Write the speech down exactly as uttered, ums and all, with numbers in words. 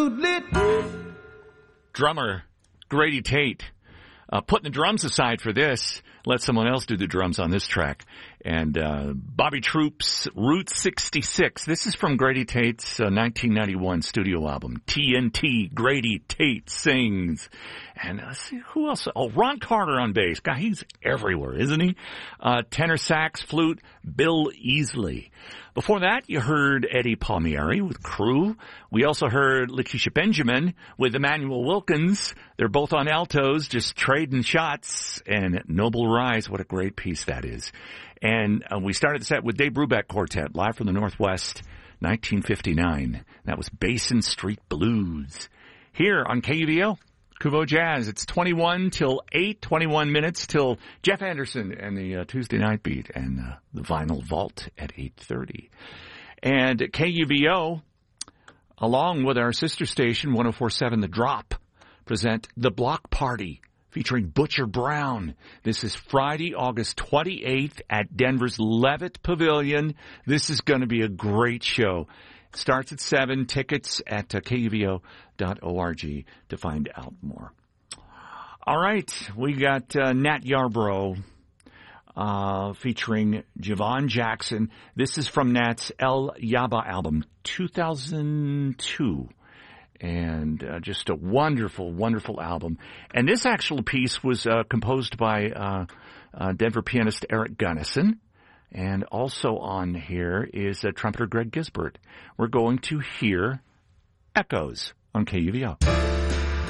Drummer Grady Tate. Uh, putting the drums aside for this, let someone else do the drums on this track. And uh, Bobby Troop's Route sixty-six. This is from Grady Tate's uh, nineteen ninety-one studio album, T N T, Grady Tate Sings. And uh, see, who else? Oh, Ron Carter on bass. God, he's everywhere, isn't he? Uh, tenor sax, flute, Bill Easley. Before that, you heard Eddie Palmieri with Crew. We also heard Lakeisha Benjamin with Emmanuel Wilkins. They're both on altos, just trading shots. And Noble Rise, what a great piece that is. And uh, we started the set with Dave Brubeck Quartet, live from the Northwest, nineteen fifty-nine. That was Basin Street Blues. Here on K U V O, Kuvo Jazz. It's twenty-one till eight, twenty-one minutes till Jeff Anderson and the uh, Tuesday Night Beat and uh, the Vinyl Vault at eight thirty. And K U V O, along with our sister station, one oh four point seven The Drop, present The Block Party, featuring Butcher Brown. This is Friday, August twenty-eighth at Denver's Levitt Pavilion. This is going to be a great show. It starts at seven. Tickets at uh, K U V O dot org to find out more. All right, we got uh, Nat Yarbrough uh, featuring Javon Jackson. This is from Nat's El Yaba album, two thousand two. And uh, just a wonderful, wonderful album. And this actual piece was uh, composed by uh, uh, Denver pianist Eric Gunnison. And also on here is uh, trumpeter Greg Gisbert. We're going to hear Echoes on K U V O.